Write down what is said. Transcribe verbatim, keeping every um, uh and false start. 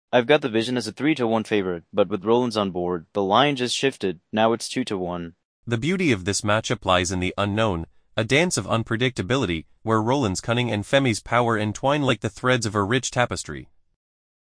I've got the Vision as a three to one favorite, but with Rollins on board, the line just shifted. Now it's two to one. The beauty of this matchup lies in the unknown, a dance of unpredictability, where Roland's cunning and Femi's power entwine like the threads of a rich tapestry.